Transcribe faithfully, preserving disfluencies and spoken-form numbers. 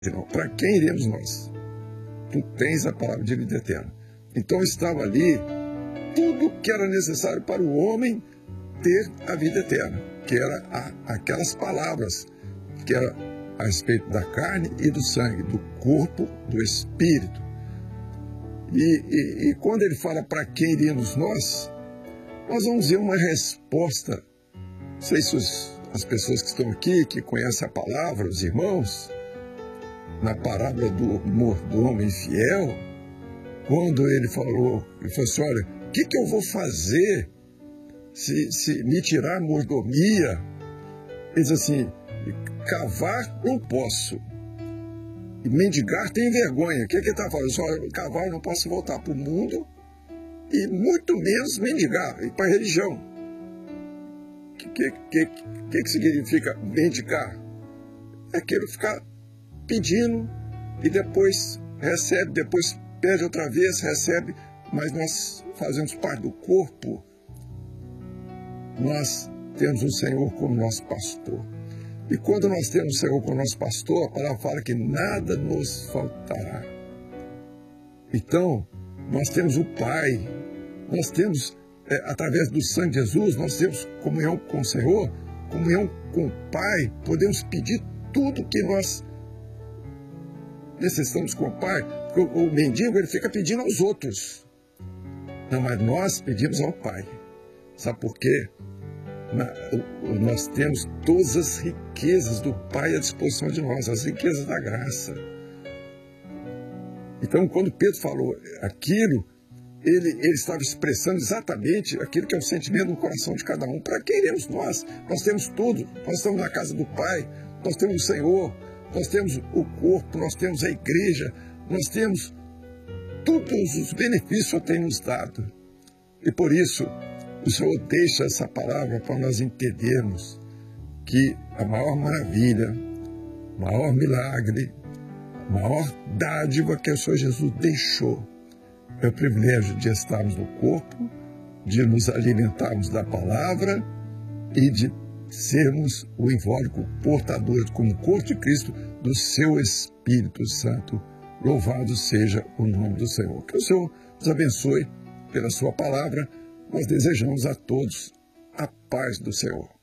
Para quem iremos nós? Tu tens a palavra de vida eterna. Então estava ali tudo que era necessário para o homem ter a vida eterna, que era a, aquelas palavras, que era a respeito da carne e do sangue, do corpo, do espírito. E, e, e quando ele fala para quem iríamos nós, nós vamos ver uma resposta. Não sei se os, as pessoas que estão aqui, que conhecem a palavra, os irmãos, na parábola do mordomo infiel, quando ele falou, ele falou assim, olha, o que, que eu vou fazer se, se me tirar a mordomia? Ele diz assim, cavar não posso, e mendigar tem vergonha. O que, que ele está falando? Só cavar eu não posso voltar para o mundo, e muito menos mendigar, ir para a religião. O que, que, que, que, que significa mendigar? É aquilo ficar pedindo e depois recebe, depois pede outra vez, recebe, mas nós fazemos parte do corpo, nós temos o Senhor como nosso pastor. E quando nós temos o Senhor como nosso pastor, a palavra fala que nada nos faltará. Então, nós temos o Pai, nós temos, é, através do sangue de Jesus, nós temos comunhão com o Senhor, comunhão com o Pai, podemos pedir tudo que nós necessitamos com o Pai, porque o, o mendigo ele fica pedindo aos outros. Não, mas nós pedimos ao Pai. Sabe por quê? Na, nós temos todas as riquezas do Pai à disposição de nós, as riquezas da graça. Então, quando Pedro falou aquilo, ele, ele estava expressando exatamente aquilo que é o sentimento no coração de cada um. Para quem iremos nós? Nós temos tudo, nós estamos na casa do Pai, nós temos o Senhor, nós temos o corpo, nós temos a igreja, nós temos todos os benefícios que o Senhor tem nos dado. E por isso, o Senhor deixa essa palavra para nós entendermos que a maior maravilha, o maior milagre, a maior dádiva que o Senhor Jesus deixou é o privilégio de estarmos no corpo, de nos alimentarmos da palavra e de sermos o invólucro portador, como corpo de Cristo, do seu Espírito Santo. Louvado seja o nome do Senhor. Que o Senhor nos abençoe pela sua palavra. Nós desejamos a todos a paz do Senhor.